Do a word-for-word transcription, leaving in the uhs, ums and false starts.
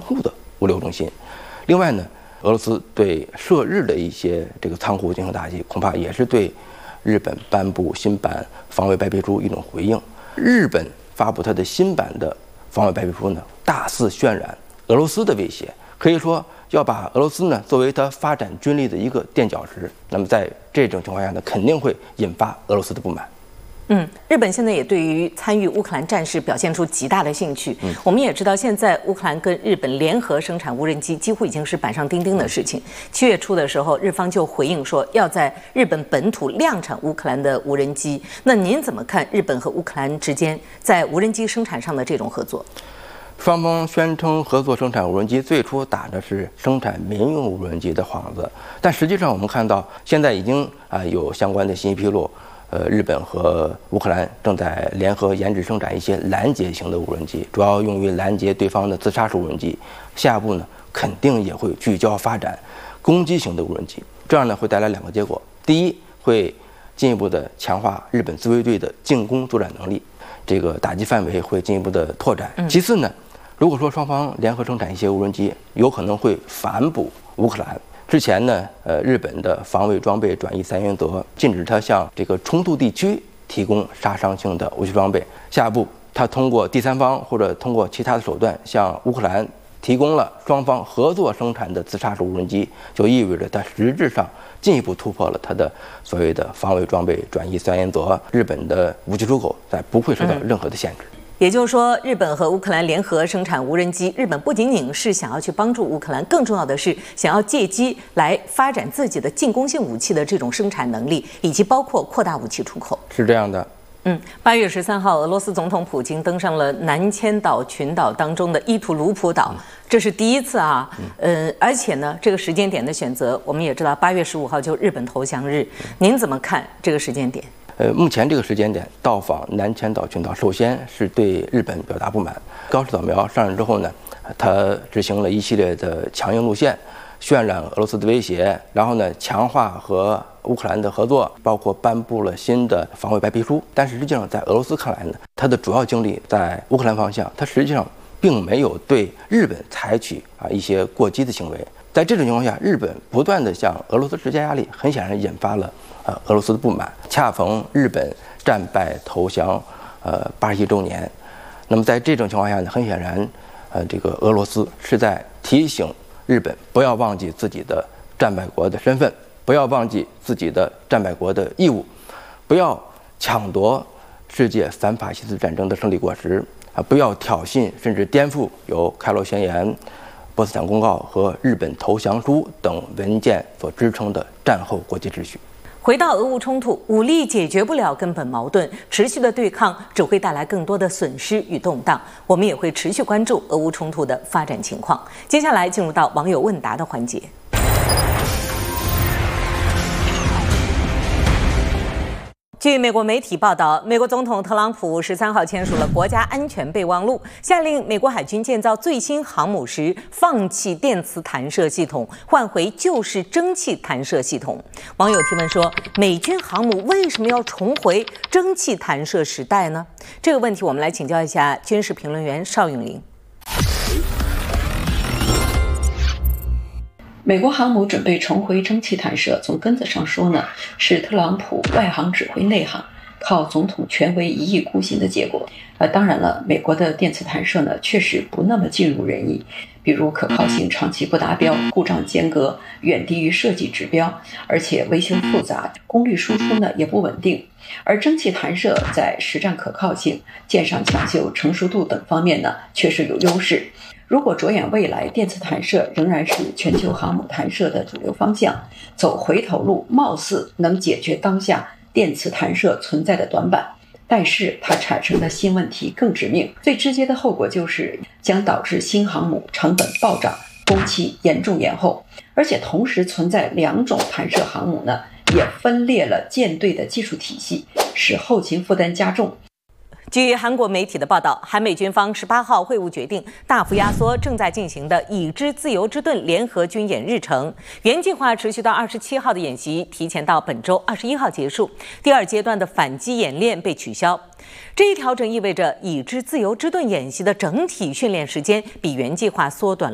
户的物流中心。另外呢，俄罗斯对涉日的一些这个仓库进行打击，恐怕也是对日本颁布新版防卫白皮书一种回应。日本发布它的新版的防卫白皮书呢，大肆渲染俄罗斯的威胁，可以说要把俄罗斯呢作为它发展军力的一个垫脚石。那么在这种情况下呢，肯定会引发俄罗斯的不满。 嗯，日本现在也对于参与乌克兰战事表现出极大的兴趣。嗯，我们也知道，现在乌克兰跟日本联合生产无人机，几乎已经是板上钉钉的事情。七月初的时候，日方就回应说要在日本本土量产乌克兰的无人机。那您怎么看日本和乌克兰之间在无人机生产上的这种合作？ 双方宣称合作生产无人机，最初打的是生产民用无人机的幌子，但实际上我们看到，现在已经啊有相关的信息披露。呃，日本和乌克兰正在联合研制生产一些拦截型的无人机，主要用于拦截对方的自杀式无人机。下一步呢，肯定也会聚焦发展攻击型的无人机。这样呢，会带来两个结果：第一，会进一步的强化日本自卫队的进攻作战能力，这个打击范围会进一步的拓展；其次呢，如果说双方联合生产一些无人机，有可能会反哺乌克兰。之前呢，呃，日本的防卫装备转移三原则禁止它向这个冲突地区提供杀伤性的武器装备。下一步，它通过第三方或者通过其他的手段向乌克兰提供了双方合作生产的自杀式无人机，就意味着它实质上进一步突破了它的所谓的防卫装备转移三原则。日本的武器出口再不会受到任何的限制。嗯也就是说，日本和乌克兰联合生产无人机，日本不仅仅是想要去帮助乌克兰，更重要的是想要借机来发展自己的进攻性武器的这种生产能力，以及包括扩大武器出口。 是这样的。 嗯，八月十三号，俄罗斯总统普京登上了南千岛群岛当中的伊图卢普岛，这是第一次啊。呃，而且呢，这个时间点的选择，我们也知道，八月十五号就日本投降日，您怎么看这个时间点？ 呃，目前这个时间点到访南千岛群岛，首先是对日本表达不满。高市早苗上任之后呢，他执行了一系列的强硬路线，渲染俄罗斯的威胁，然后呢，强化和乌克兰的合作，包括颁布了新的防卫白皮书。但是实际上，在俄罗斯看来呢，他的主要精力在乌克兰方向，他实际上并没有对日本采取啊一些过激的行为。在这种情况下，日本不断地向俄罗斯施加压力，很显然引发了呃俄罗斯的不满。恰逢日本战败投降呃八十一周年，那么在这种情况下呢，很显然，呃这个俄罗斯是在提醒日本不要忘记自己的战败国的身份，不要忘记自己的战败国的义务，不要抢夺世界反法西斯战争的胜利果实啊！不要挑衅甚至颠覆由开罗宣言、波茨坦公告和日本投降书等文件所支撑的战后国际秩序。 回到俄乌冲突，武力解决不了根本矛盾，持续的对抗只会带来更多的损失与动荡。我们也会持续关注俄乌冲突的发展情况。接下来进入到网友问答的环节。据美国媒体报道，美国总统特朗普十三号签署了国家安全备忘录，下令美国海军建造最新航母时放弃电磁弹射系统，换回旧式蒸汽弹射系统。网友提问说，美军航母为什么要重回蒸汽弹射时代呢？这个问题我们来请教一下军事评论员邵永林。 美国航母准备重回蒸汽弹射，从根子上说呢，是特朗普外行指挥内行，靠总统权威一意孤行的结果。呃，当然了，美国的电磁弹射呢，确实不那么尽如人意，比如可靠性长期不达标，故障间隔远低于设计指标，而且维修复杂，功率输出呢也不稳定。而蒸汽弹射在实战可靠性、舰上抢修成熟度等方面呢，确实有优势。如果着眼未来，电磁弹射仍然是全球航母弹射的主流方向，走回头路貌似能解决当下电磁弹射存在的短板，但是它产生的新问题更致命，最直接的后果就是将导致新航母成本暴涨，工期严重延后，而且同时存在两种弹射航母呢，也分裂了舰队的技术体系，使后勤负担加重。 据韩国媒体的报道，韩美军方十八号会晤决定大幅压缩正在进行的已知自由之盾联合军演日程，原计划持续到二十七号的演习提前到本周二十一号结束，第二阶段的反击演练被取消。这一调整意味着已知自由之盾演习的整体训练时间比原计划缩短了